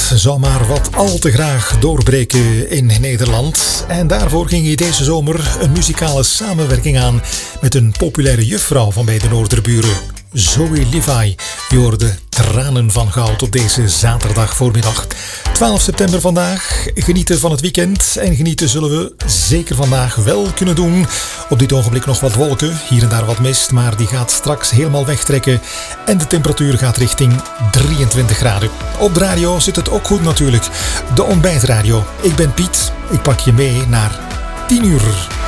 zou maar wat al te graag doorbreken in Nederland. En daarvoor ging hij deze zomer een muzikale samenwerking aan met een populaire juffrouw van bij de Noorderburen, Zoe Levi. Je hoorde Tranen van Goud op deze zaterdagvoormiddag. 12 september vandaag. Genieten van het weekend. En genieten zullen we zeker vandaag wel kunnen doen. Op dit ogenblik nog wat wolken. Hier en daar wat mist. Maar die gaat straks helemaal wegtrekken. En de temperatuur gaat richting 23 graden. Op de radio zit het ook goed natuurlijk. De ontbijtradio. Ik ben Piet. Ik pak je mee naar 10 uur.